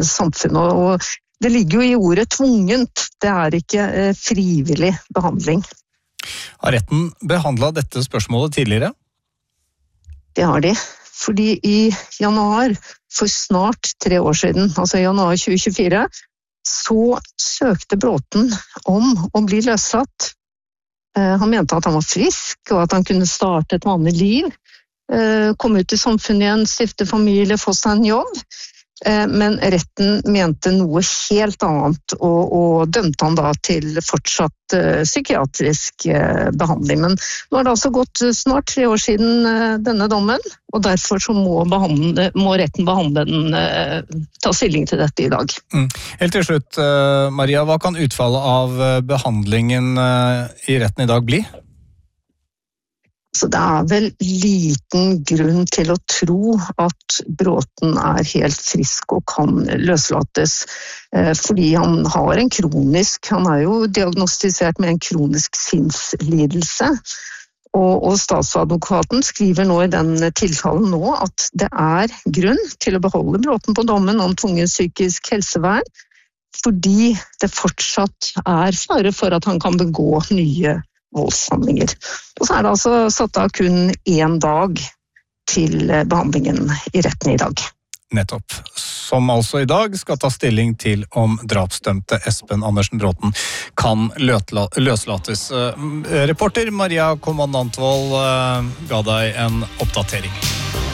samfunnet. Og det ligger jo i ordet tvungent, det er ikke frivillig behandling. Har retten behandlet dette spørsmålet tidligere? Det har de, fordi i januar for snart 3 år siden, altså i januar 2024, så søkte Bråten om å bli løslatt. Han mente at han var frisk, og at han kunne starte et vanlig liv, komme ut i samfunnet igjen, stifte familie, få seg en jobb. Men retten mente noe helt annet, og dømte han da til fortsatt psykiatrisk behandling. Men nå har det altså gått snart 3 år siden denne dommen, og derfor så må retten behandle den, ta stilling til dette i dag. Helt til slutt, Maria, hva kan utfallet av behandlingen i retten i dag bli? Så det er vel liten grunn til å tro at Bråten er helt frisk og kan løslates, fordi han er jo diagnostisert med en kronisk sinnslidelse. Og statsadvokaten skriver nå i den tiltalen nå at det er grunn til å beholde Bråten på dommen om tvungen psykisk helsevern, fordi det fortsatt er fare for at han kan begå nye voldshandlinger. Og så er det altså satt av kun 1 dag til behandlingen i retten i dag. Nettopp. Som altså i dag skal ta stilling til om drapsdømte Espen Andersen Bråten kan løslates. Reporter Maria Kommandantvold ga deg en oppdatering.